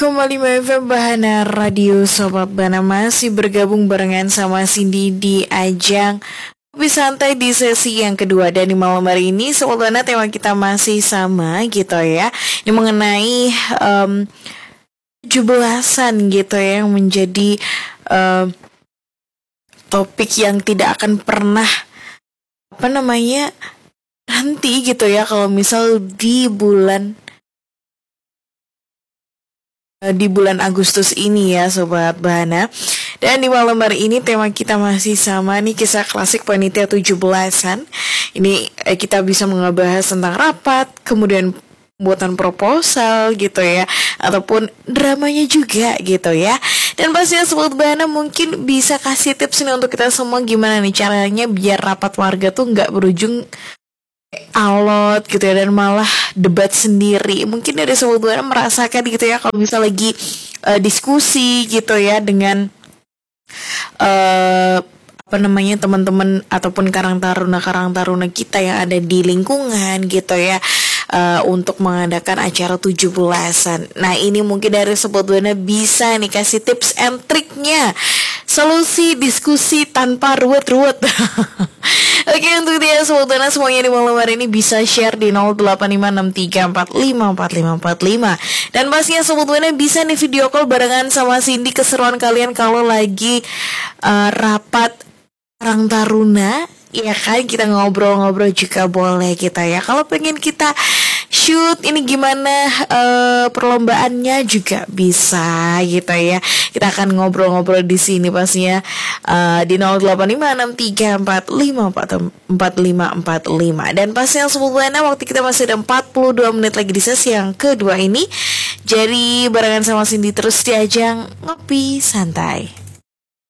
Kembali FM Bahana Radio Sobat Bana, masih bergabung barengan sama Cindy di ajang Kopi Santai di sesi yang kedua. Dan di malam hari ini Sobat Bana, tema kita masih sama gitu ya, yang mengenai 17-an gitu ya, yang menjadi topik yang tidak akan pernah nanti gitu ya, kalau misal di bulan Agustus ini ya Sobat Bahana. Dan di malam hari ini tema kita masih sama nih, kisah klasik panitia 17-an. Ini kita bisa ngebahas tentang rapat, kemudian pembuatan proposal gitu ya, ataupun dramanya juga gitu ya. Dan pastinya Sobat Bahana mungkin bisa kasih tips nih untuk kita semua, gimana nih caranya biar rapat warga tuh nggak berujung alot gitu ya, dan malah debat sendiri. Mungkin dari Sobat Bahana merasakan gitu ya, kalau bisa lagi diskusi gitu ya dengan teman-teman ataupun karang taruna kita yang ada di lingkungan gitu ya, untuk mengadakan acara 17-an. Nah, ini mungkin dari Sobat Bahana bisa nih kasih tips and triknya, solusi diskusi tanpa ruwet-ruwet. Oke, untuk dia Sobat Bahana semuanya di malam hari ini bisa share di 085634545545. Dan pastinya Sobat Bahana bisa nih video call barengan sama Cindy, keseruan kalian kalau lagi rapat Karang Taruna, ya kan, kita ngobrol-ngobrol juga boleh kita ya. Kalau pengen kita shoot ini gimana perlombaannya juga bisa gitu ya. Kita akan ngobrol-ngobrol di sini pastinya di 085634545545. Dan pastinya Sobat Bahana, waktu kita masih ada 42 menit lagi di sesi yang kedua ini. Jadi barengan sama Cindy terus di ajang Ngopi Santai.